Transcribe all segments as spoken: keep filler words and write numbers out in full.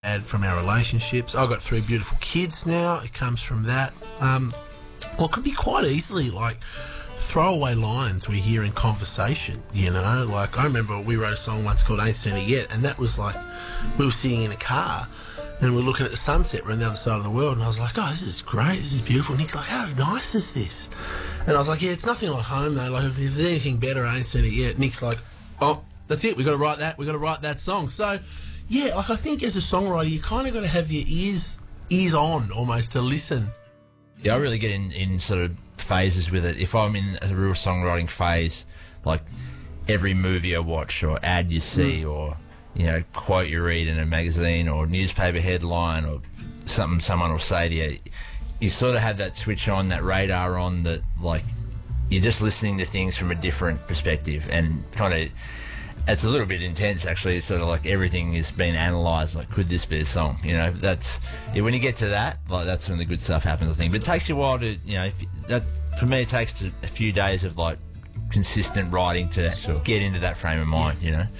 and from our relationships. I've got three beautiful kids now. It comes from that. Um, well, it could be quite easily like throwaway lines we hear in conversation, you know. Like, I remember we wrote a song once called Ain't Seen It Yet, and that was like, we were sitting in a car and we were looking at the sunset around the other side of the world, and I was like, oh, this is great, this is beautiful. Nick's like, how nice is this? And I was like, yeah, it's nothing like home, though. Like, if there's anything better, I ain't seen it yet. Nick's like, oh, that's it, we've got to write that, we've got to write that song. So, yeah, like, I think as a songwriter, you kind of got to have your ears, ears on, almost, to listen. Yeah, I really get in, in sort of phases with it. If I'm in a real songwriting phase, like every movie I watch or ad you see mm. or, you know, quote you read in a magazine or newspaper headline or something someone will say to you, you sort of have that switch on, that radar on, that like you're just listening to things from a different perspective, and kind of it's a little bit intense actually. It's sort of like everything is being analysed, like could this be a song, you know? That's yeah, when you get to that, like that's when the good stuff happens, I think. But it takes you a while to, you know, if, that for me it takes a few days of like consistent writing to sure. get into that frame of mind, yeah. you know.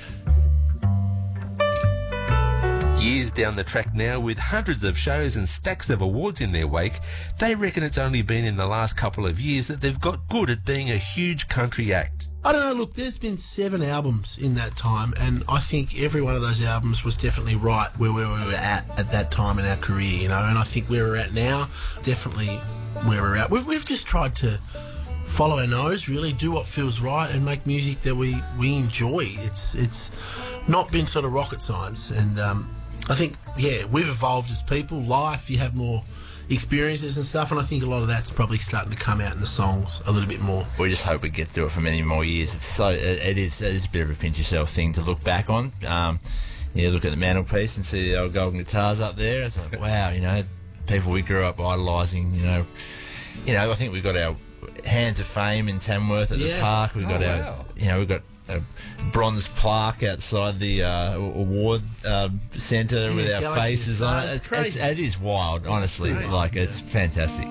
Years down the track now, with hundreds of shows and stacks of awards in their wake, they reckon it's only been in the last couple of years that they've got good at being a huge country act. I don't know, look, there's been seven albums in that time, and I think every one of those albums was definitely right where we were at at that time in our career, you know, and I think where we're at now, definitely where we're at. We've, we've just tried to follow our nose, really, do what feels right and make music that we, we enjoy. It's, it's not been sort of rocket science, and um, I think, yeah, we've evolved as people. Life, you have more experiences and stuff, and I think a lot of that's probably starting to come out in the songs a little bit more. We just hope we get through it for many more years. It's so it, it is it is a bit of a pinch yourself thing to look back on. Um, you look at the mantelpiece and see the old golden guitars up there. It's like, wow, you know, people we grew up idolising. You know, you know, I think we've got our Hands of Fame in Tamworth at yeah. the park. We've got oh, our, wow. you know, we've got a bronze plaque outside the uh, award uh, centre yeah, with our faces on it. It's, it's, it is wild, honestly. It's like, yeah. it's fantastic.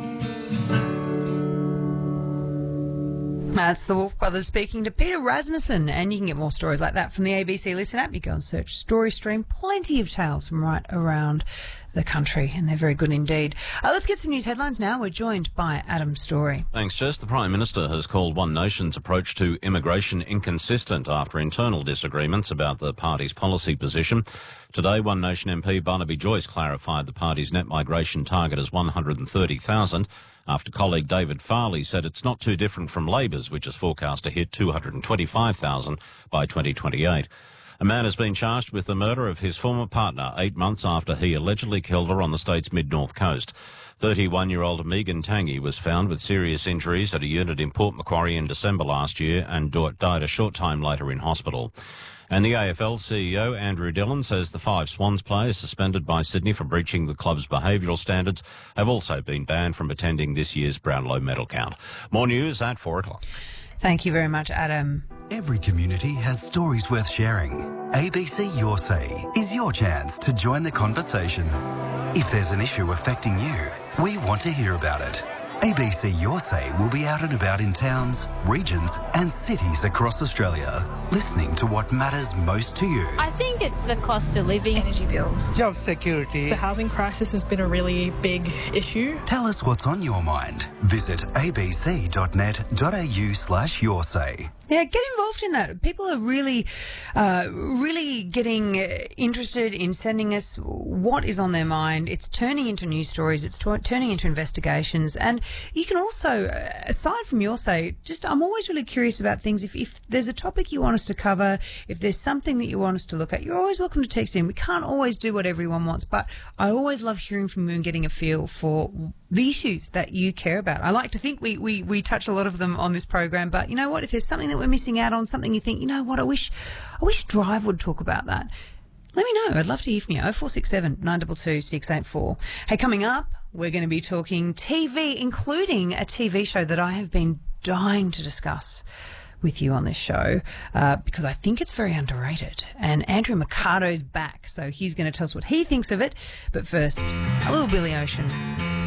That's the Wolf Brothers speaking to Peter Rasmussen, and you can get more stories like that from the A B C Listen app. You go and search Story Stream. Plenty of tales from right around the country, and they're very good indeed. Uh, let's get some news headlines now. We're joined by Adam Story. Thanks, Jess. The Prime Minister has called One Nation's approach to immigration inconsistent after internal disagreements about the party's policy position. Today, One Nation M P Barnaby Joyce clarified the party's net migration target as one hundred thirty thousand, after colleague David Farley said it's not too different from Labor's, which is forecast to hit two hundred twenty-five thousand by twenty twenty-eight. A man has been charged with the murder of his former partner eight months after he allegedly killed her on the state's mid-north coast. thirty-one-year-old Megan Tangy was found with serious injuries at a unit in Port Macquarie in December last year and died a short time later in hospital. And the A F L C E O, Andrew Dillon, says the five Swans players suspended by Sydney for breaching the club's behavioural standards have also been banned from attending this year's Brownlow medal count. More news at four o'clock. Thank you very much, Adam. Every community has stories worth sharing. A B C Your Say is your chance to join the conversation. If there's an issue affecting you, we want to hear about it. A B C Your Say will be out and about in towns, regions and cities across Australia, listening to what matters most to you. I think it's the cost of living, energy bills, job security. The housing crisis has been a really big issue. Tell us what's on your mind. Visit abc.net.au slash your say. Yeah, get involved in that. People are really, uh, really getting interested in sending us what is on their mind. It's turning into news stories. It's t- turning into investigations. And you can also, aside from your say, just I'm always really curious about things. If, if there's a topic you want us to cover, if there's something that you want us to look at, you're always welcome to text in. We can't always do what everyone wants, but I always love hearing from you and getting a feel for the issues that you care about. I like to think we, we, we touch a lot of them on this program, but you know what? If there's something that we're missing out on, something you think, you know what, I wish I wish Drive would talk about that, let me know. I'd love to hear from you. oh four six seven, nine two two, six eight four. Hey, coming up, we're going to be talking T V, including a T V show that I have been dying to discuss with you on this show uh, because I think it's very underrated. And Andrew Mercado's back, so he's going to tell us what he thinks of it. But first, a little Billy Ocean.